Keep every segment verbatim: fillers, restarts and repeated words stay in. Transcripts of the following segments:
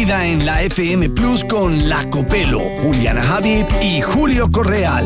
Vida en la F M Plus con La Copelo, Juliana Habib y Julio Correal.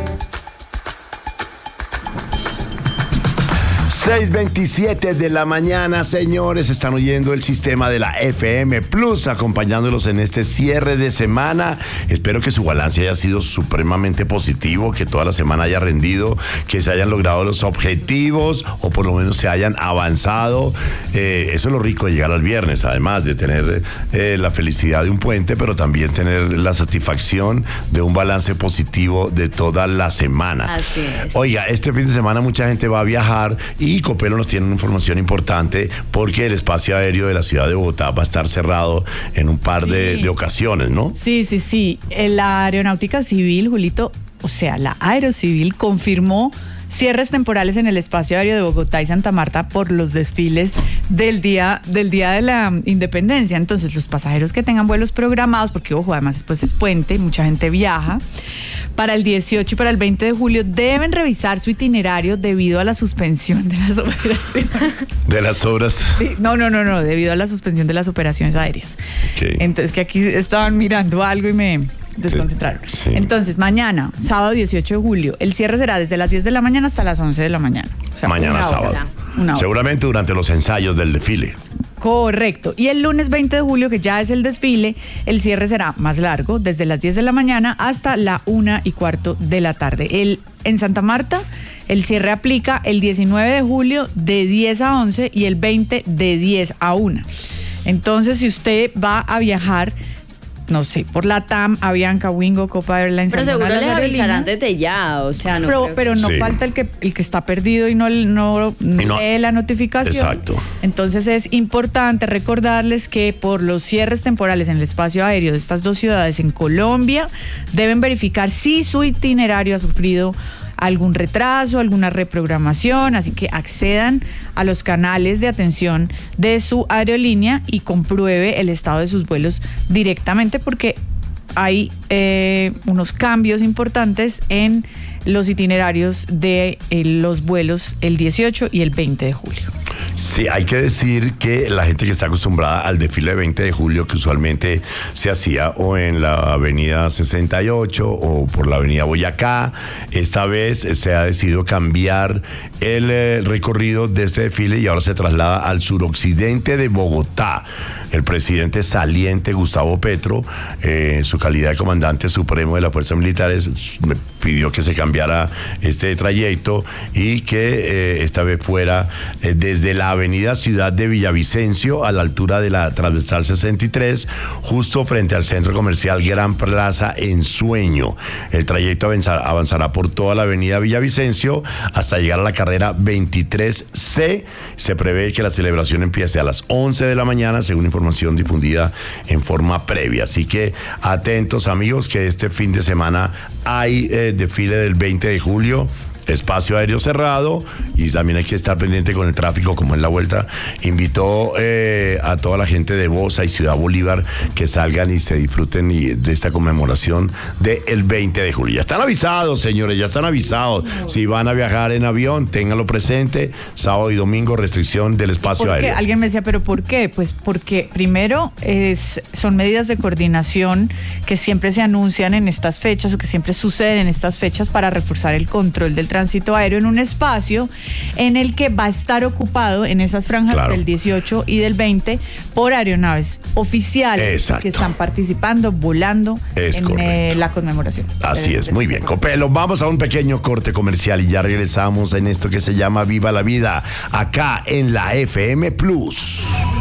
seis veintisiete de la mañana, señores, están oyendo el sistema de la F M Plus, acompañándolos en este cierre de semana. Espero que su balance haya sido supremamente positivo, que toda la semana haya rendido, que se hayan logrado los objetivos o por lo menos se hayan avanzado. Eh, eso es lo rico de llegar al viernes, además de tener eh, la felicidad de un puente, pero también tener la satisfacción de un balance positivo de toda la semana. Así es. Oiga, este fin de semana mucha gente va a viajar y Copelo nos tiene una información importante porque el espacio aéreo de la ciudad de Bogotá va a estar cerrado en un par sí. de, de ocasiones, ¿no? Sí, sí, sí. La Aeronáutica Civil, Julito, o sea, la Aerocivil confirmó cierres temporales en el espacio aéreo de Bogotá y Santa Marta por los desfiles del día del día de la Independencia. Entonces, los pasajeros que tengan vuelos programados, porque ojo, además después es puente, mucha gente viaja, para el dieciocho y para el veinte de julio deben revisar su itinerario debido a la suspensión de las operaciones. De las obras. Sí, no, no, no, no, debido a la suspensión de las operaciones aéreas. Okay. Entonces, que aquí estaban mirando algo y me desconcentraron. Sí. Entonces, mañana, sábado dieciocho de julio, el cierre será desde las diez de la mañana hasta las once de la mañana. O sea, mañana una sábado. hora, una hora. Seguramente durante los ensayos del desfile. Correcto. Y el lunes veinte de julio, que ya es el desfile, el cierre será más largo, desde las diez de la mañana hasta la una y cuarto de la tarde. El, en Santa Marta, el cierre aplica el diecinueve de julio de diez a once y el veinte de diez a una. Entonces, si usted va a viajar, no sé, por la T A M, Avianca, Wingo, Copa Airlines. Pero seguro les avisarán desde ya, o sea, no. Pero, creo... pero no Sí. falta el que el que está perdido y no, no, no, no lee la notificación. Exacto. Entonces es importante recordarles que por los cierres temporales en el espacio aéreo de estas dos ciudades en Colombia, deben verificar si su itinerario ha sufrido algún retraso, alguna reprogramación, así que accedan a los canales de atención de su aerolínea y compruebe el estado de sus vuelos directamente, porque hay eh, unos cambios importantes en los itinerarios de eh, los vuelos el dieciocho y el veinte de julio. Sí, hay que decir que la gente que está acostumbrada al desfile de veinte de julio, que usualmente se hacía o en la avenida sesenta y ocho o por la avenida Boyacá, esta vez se ha decidido cambiar el eh, recorrido de este desfile y ahora se traslada al suroccidente de Bogotá. El presidente saliente Gustavo Petro, eh, en su calidad de comandante supremo de las fuerzas militares, me pidió que se cambiara este trayecto y que eh, esta vez fuera eh, desde la avenida Ciudad de Villavicencio a la altura de la transversal sesenta y tres, justo frente al centro comercial Gran Plaza en Sueño. El trayecto avanzará, avanzará por toda la avenida Villavicencio hasta llegar a la carrera veintitrés ce. Se prevé que la celebración empiece a las once de la mañana, según información difundida en forma previa. Así que atentos, amigos, que este fin de semana hay eh, desfile del veinte de julio. Espacio aéreo cerrado y también hay que estar pendiente con el tráfico como es la vuelta. Invitó eh, a toda la gente de Bosa y Ciudad Bolívar que salgan y se disfruten y, de esta conmemoración del veinte de julio. Ya están avisados, señores, ya están avisados. Si van a viajar en avión, ténganlo presente. Sábado y domingo, restricción del espacio ¿Por qué? aéreo. Alguien me decía, ¿pero por qué? Pues porque primero es, son medidas de coordinación que siempre se anuncian en estas fechas o que siempre suceden en estas fechas para reforzar el control del tránsito aéreo en un espacio en el que va a estar ocupado en esas franjas Claro. del dieciocho y del veinte por aeronaves oficiales Exacto. que están participando, volando Es en correcto. eh, la conmemoración. Así Eh, es, muy bien, Copelo. Vamos a un pequeño corte comercial y ya regresamos en esto que se llama Viva la Vida, acá en la F M Plus.